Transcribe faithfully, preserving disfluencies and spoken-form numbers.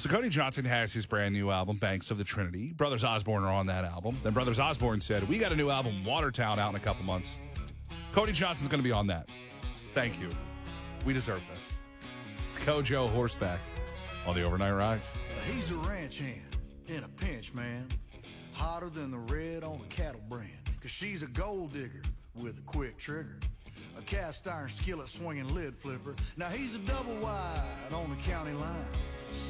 So Cody Johnson has his brand new album, Banks of the Trinity. Brothers Osborne are on that album. Then Brothers Osborne said, we got a new album, Watertown, out in a couple months. Cody Johnson's going to be on that. Thank you. We deserve this. It's Kojo Horseback on the Overnight Ride. He's a ranch hand in a pinch, man. Hotter than the red on a cattle brand. Cause she's a gold digger with a quick trigger. A cast iron skillet swinging lid flipper. Now he's a double wide on the county line.